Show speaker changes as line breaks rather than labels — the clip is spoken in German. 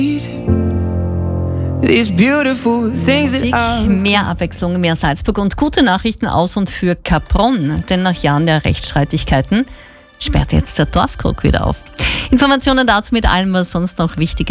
These beautiful things that
Musik, mehr Abwechslung, mehr Salzburg und gute Nachrichten aus und für Capron, denn nach Jahren der Rechtsstreitigkeiten sperrt jetzt der Dorfkrug wieder auf. Informationen dazu mit allem, was sonst noch wichtig